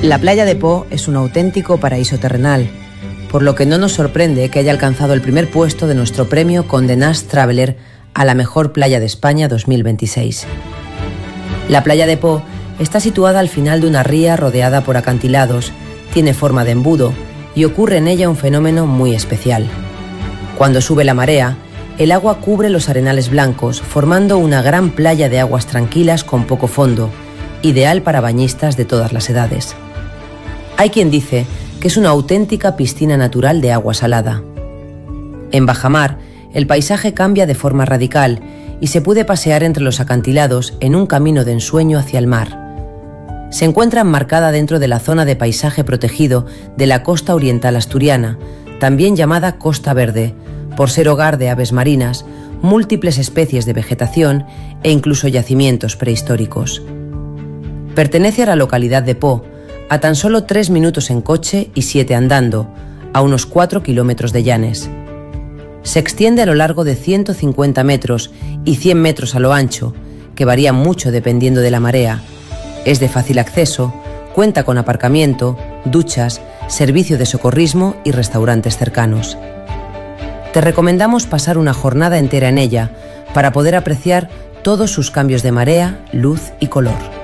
La playa de Po es un auténtico paraíso terrenal, por lo que no nos sorprende que haya alcanzado el primer puesto de nuestro premio Condé Nast Traveler a la mejor playa de España 2026. La playa de Po está situada al final de una ría rodeada por acantilados, tiene forma de embudo y ocurre en ella un fenómeno muy especial. Cuando sube la marea, el agua cubre los arenales blancos, formando una gran playa de aguas tranquilas con poco fondo, ideal para bañistas de todas las edades. Hay quien dice que es una auténtica piscina natural de agua salada. En bajamar, el paisaje cambia de forma radical y se puede pasear entre los acantilados en un camino de ensueño hacia el mar. Se encuentra enmarcada dentro de la zona de paisaje protegido de la costa oriental asturiana, también llamada Costa Verde, por ser hogar de aves marinas, múltiples especies de vegetación e incluso yacimientos prehistóricos. Pertenece a la localidad de Po, a tan solo 3 minutos en coche y 7 andando, a unos 4 kilómetros de Llanes. Se extiende a lo largo de 150 metros y 100 metros a lo ancho, que varía mucho dependiendo de la marea. Es de fácil acceso, cuenta con aparcamiento, duchas, servicio de socorrismo y restaurantes cercanos. Te recomendamos pasar una jornada entera en ella para poder apreciar todos sus cambios de marea, luz y color.